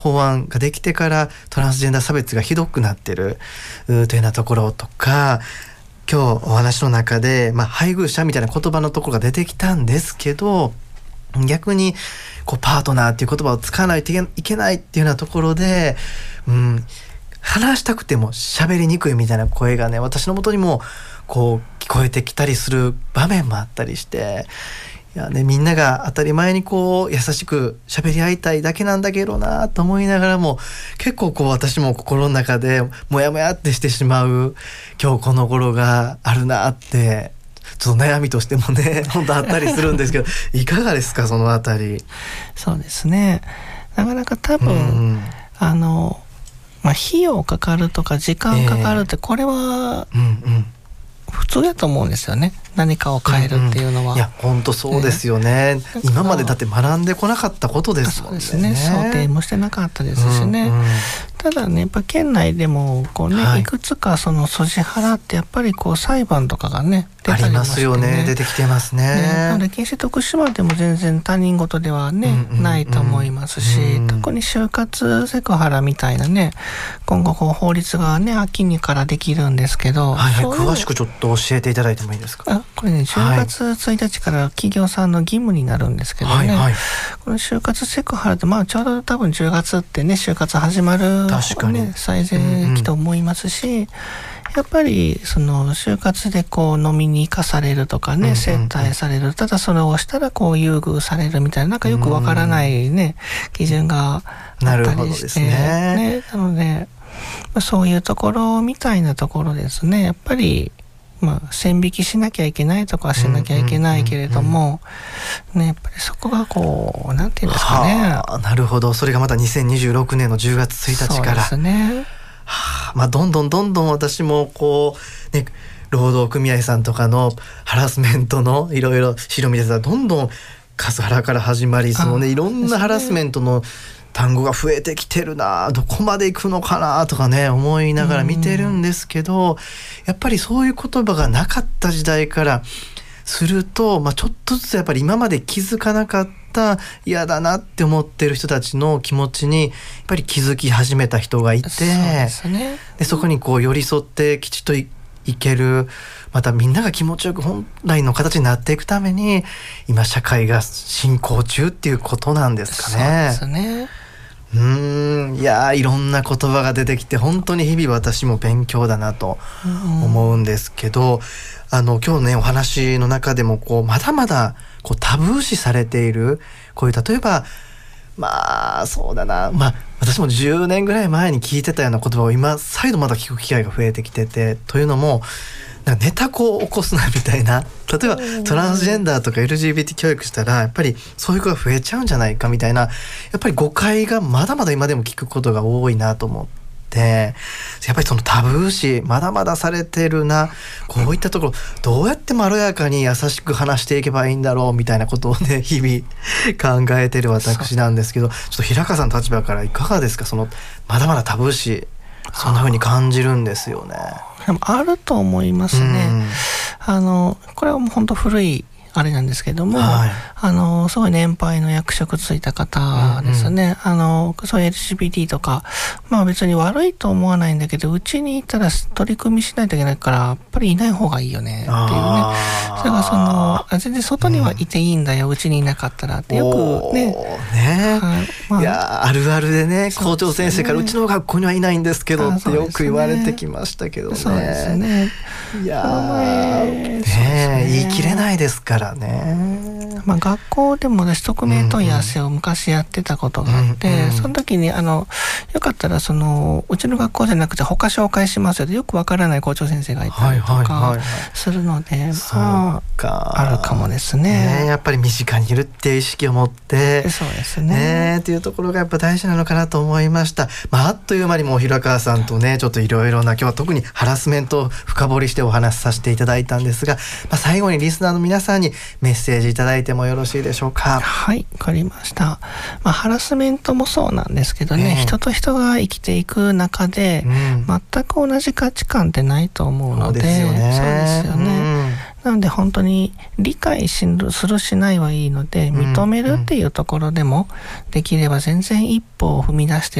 法案ができてからトランスジェンダー差別がひどくなってるというようなところとか、今日お話の中で、配偶者みたいな言葉のところが出てきたんですけど、逆にこうパートナーっていう言葉を使わないといけないっていうようなところで、話したくても喋りにくいみたいな声がね、私の元にもこう聞こえてきたりする場面もあったりして、いやね、みんなが当たり前にこう優しく喋り合いたいだけなんだけどなと思いながらも、結構こう私も心の中でモヤモヤってしてしまう今日この頃があるなって、ちょっと悩みとしてもね本当あったりするんですけどいかがですか、そのあたり。 そうですね、なかなか多分、費用かかるとか時間かかるって、これは普通だと思うんですよね、何かを変えるっていうのは。 いや本当そうですよね、今までだって学んでこなかったことですもんね。 そうですね、想定もしてなかったですしね、ただね、やっぱ県内でもこうね、いくつかそのソジハラってやっぱりこう裁判とかがね出たりもしてね、 ありますよね、出てきてますね。 なので近畿徳島でも全然他人事ではね、ないと思いますし、特に就活セクハラみたいなね、今後こう法律がね秋にからできるんですけど、 詳しくちょっと教えていただいてもいいですか。 これね、10月1日から企業さんの義務になるんですけどね、この就活セクハラってちょうど多分10月ってね、就活始まる、最前期と思いますし、やっぱりその就活でこう飲みに行かされるとかね、接待される、ただそれをしたらこう優遇されるみたいな、なんかよくわからないね、基準があったりしてね、なので、そういうところみたいなところですね、やっぱり線引きしなきゃいけないとかはしなきゃいけないけれども、ね、やっぱりそこがこうなんていうんですかね。 なるほど、それがまた2026年の10月1日から。 そうですね。 どんどん私もこうね、労働組合さんとかのハラスメントのいろいろ資料見てたら、どんどんカスハラから始まり、そのね、いろんなハラスメントの単語が増えてきてるな、どこまで行くのかなとかね思いながら見てるんですけど、やっぱりそういう言葉がなかった時代からすると、ちょっとずつやっぱり今まで気づかなかった嫌だなって思ってる人たちの気持ちにやっぱり気づき始めた人がいて、でそこにこう寄り添ってきちっといける、またみんなが気持ちよく本来の形になっていくために今社会が進行中っていうことなんですかね。 そうですね。 いや、いろんな言葉が出てきて本当に日々私も勉強だなと思うんですけど、今日ねお話の中でもこうまだまだこうタブー視されている、こういう例えばそうだな、私も10年ぐらい前に聞いてたような言葉を今再度まだ聞く機会が増えてきてて、というのもネタ子を起こすなみたいな、例えばトランスジェンダーとか LGBT 教育したらやっぱりそういう子が増えちゃうんじゃないかみたいな、やっぱり誤解がまだまだ今でも聞くことが多いなと思って、やっぱりそのタブー視まだまだされてるな、こういったところどうやってまろやかに優しく話していけばいいんだろうみたいなことをね日々考えてる私なんですけど、ちょっと平川さんの立場からいかがですか、そのまだまだタブー視そんな風に感じるんですよね。 でもあると思いますね。これはもう本当古いあれなんですけども、すごい年配の役職ついた方ですね。そういう LGBT とか、別に悪いと思わないんだけど、うちにいたら取り組みしないといけないから、やっぱりいない方がいいよねっていうね。それが全然外にはいていいんだよ、うちにいなかったらってよくね。 いや、あるあるでね、校長先生からうちの学校にはいないんですけどってよく言われてきましたけどね。 そうですね。 いや言い切れないですからね。 学校でも私匿名問い合わせを昔やってたことがあって、その時によかったらうちの学校じゃなくて他紹介しますよってよくわからない校長先生がいたりとかするので、あるかもですね。 やっぱり身近にいるっていう意識を持って、 そうですね。 っていうところがやっぱ大事なのかなと思いました。あっという間にもう平川さんとねちょっといろいろな、今日は特にハラスメントを深掘りしてお話しさせていただいたんですが、最後にリスナーの皆さんにメッセージいただいてもよろしいでしょうか。 はい、わかりました。ハラスメントもそうなんですけどね、人と人が生きていく中で、全く同じ価値観ってないと思うので、そうですよね。 なので本当に理解するしないはいいので、認めるっていうところでもできれば全然一歩を踏み出して